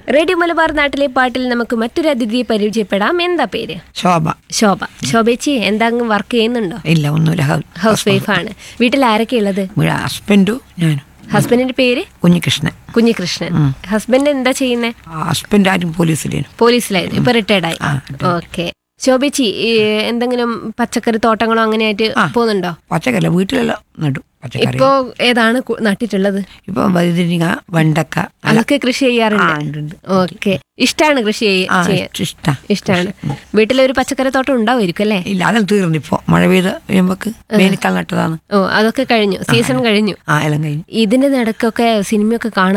Radio Malabar നാട്ടിലെ പാട്ടിൽ നമുക്ക് മറ്റൊരു അതിഥിയെ പരിചയപ്പെടാം. എന്താ പേര്? ശോഭ. ശോഭേച്ചി എന്താ വർക്ക് ചെയ്യുന്നുണ്ടോ? ഇല്ല, ഒന്നുമില്ല. ഹൗസ് വൈഫാണ്. വീട്ടിൽ ആരൊക്കെ ഉള്ളത്? ഹസ്ബൻഡും ഞാനും. ഹസ്ബൻഡിന്റെ പേര്? കുഞ്ഞികൃഷ്ണൻ. ഹസ്ബൻഡ് എന്താ ചെയ്യുന്നേ? ഹസ്ബൻഡ് ആരും പോലീസിലായിരുന്നു, ഇപ്പൊ റിട്ടയർഡായി. ഓക്കെ. ശോഭേച്ചി എന്തെങ്കിലും പച്ചക്കറി തോട്ടങ്ങളോ അങ്ങനെയായിട്ട് പോകുന്നുണ്ടോ? പച്ചക്കറി വീട്ടിലെല്ലാം നടും. ഇപ്പോ ഏതാണ് നട്ടിട്ടുള്ളത്? ഇപ്പൊ വഴുതനങ്ങ, വെണ്ടക്ക അതൊക്കെ കൃഷി ചെയ്യാറുണ്ട്. ഓക്കെ. ഇഷ്ടമാണ് കൃഷി ചെയ്യാൻ? ഇഷ്ടമാണ്. വീട്ടിലൊരു പച്ചക്കറി തോട്ടം ഉണ്ടാവുമായിരിക്കും അല്ലേ? ഇല്ല, അതെല്ലാം തീർന്നു. ഇപ്പൊ മഴ പെയ്ത് കഴിയുമ്പോക്ക് വേനൽക്കാലം നട്ടതാണ്. അതൊക്കെ കഴിഞ്ഞു, സീസൺ കഴിഞ്ഞു. എല്ലാം കഴിഞ്ഞു. ഇതിന്റെ നടക്കൊക്കെ സിനിമയൊക്കെ കാണാൻ